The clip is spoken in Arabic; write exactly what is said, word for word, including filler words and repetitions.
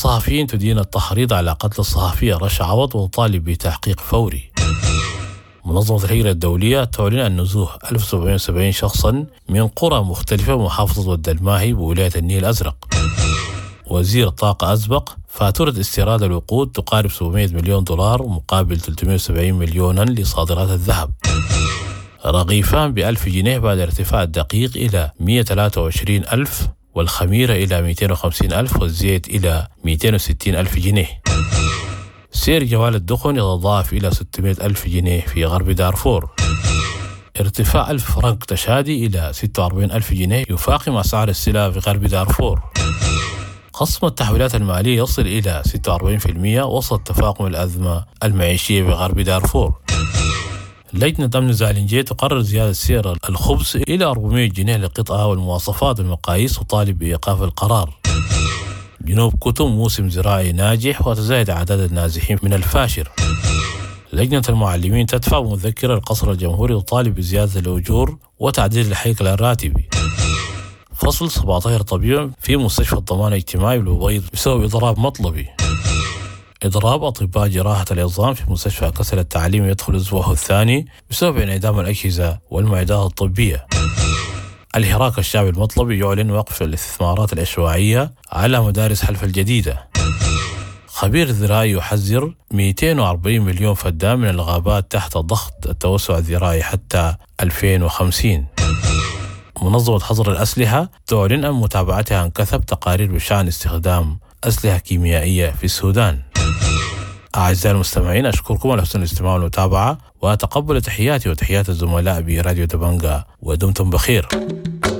الصحفيين تدين التحريض على قتل الصحفية رشا عوض وتطالب بتحقيق فوري. منظمة الهجرة الدولية تعلن عن نزوح ألف وسبعمائة وسبعين شخصا من قرى مختلفة بمحافظة ود الماهي بولاية النيل الأزرق. وزير الطاقة أسبق فاتورة استيراد الوقود تقارب سبعمائة مليون دولار مقابل ثلاثمائة وسبعين مليونا لصادرات الذهب. رغيفان بألف جنيه بعد ارتفاع الدقيق إلى مائة وثلاثة وعشرين ألف والخميرة إلى مئتين وخمسين ألف والزيت إلى مئتين وستين ألف جنيه. سعر جوال الدخن يتضاعف إلى ستمائة ألف جنيه في غرب دارفور. ارتفاع ألف فرنك تشادي إلى ستة وأربعين ألف جنيه يفاقم أسعار السلع في غرب دارفور. خصم التحويلات المالية يصل إلى ستة وأربعين بالمئة وسط تفاقم الأزمة المعيشية في غرب دارفور. لجنة أمن زالنجية تقرر زيادة سعر الخبز إلى أربعمائة جنيه للقطعة والمواصفات والمقاييس وطالب بإيقاف القرار. جنوب كتم موسم زراعي ناجح وتزايد أعداد النازحين من الفاشر. لجنة المعلمين تدفع مذكرة القصر الجمهوري وطالب بزيادة الأجور وتعديل الهيكل الراتبي. فصل سبعة عشر طبيب في مستشفى الضمان الاجتماعي بالأبيض بسبب إضراب مطلبي. إضراب أطباء جراحة العظام في مستشفى كسل التعليم يدخل أسبوعه الثاني بسبب انعدام الأجهزة والمعدات الطبية. الحراك الشعبي المطلبي يعلن وقف الاستثمارات العشوائية على مدارس حلف الجديدة. خبير ذرائي يحذر مئتين وأربعين مليون فدان من الغابات تحت ضغط التوسع الذرائي حتى ألفين وخمسين. منظمة حظر الأسلحة تعلن عن متابعتها عن كثب تقارير بشأن استخدام أسلحة كيميائية في السودان. أعزائي المستمعين، أشكركم على حسن الاستماع والمتابعة وأتقبل تحياتي وتحيات الزملاء براديو دبنجة ودمتم بخير.